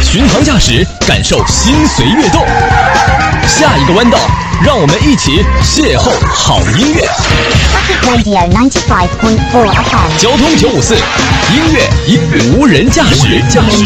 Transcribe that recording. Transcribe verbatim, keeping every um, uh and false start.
巡航驾驶，感受心随跃动。下一个弯道，让我们一起邂逅好音乐。 Radio ninety-five point four F M。 交通九五四，音乐一无人驾驶，驾驶。